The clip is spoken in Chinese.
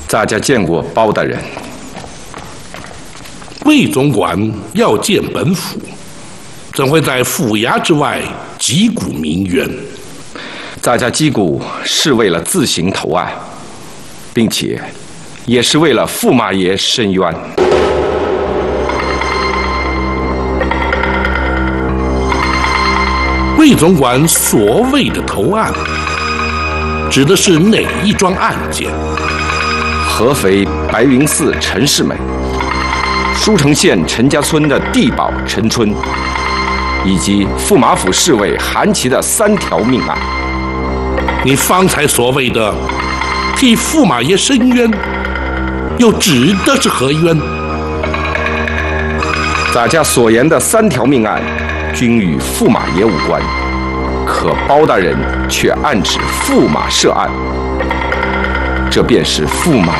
大家见过包大人。 魏总管要见本府，怎会在府衙之外击鼓鸣冤？ 大家击鼓是为了自行投案，并且也是为了驸马爷申冤。 魏总管所谓的投案，指的是哪一桩案件？ 合肥白云寺陈世美、舒城县陈家村的地保陈春，以及驸马府侍卫韩琦的3条命案。 你方才所谓的替驸马爷申冤，又指的是何冤？ 大家所言的3条命案，均与驸马爷无关，可包大人却暗指驸马涉案，这便是驸马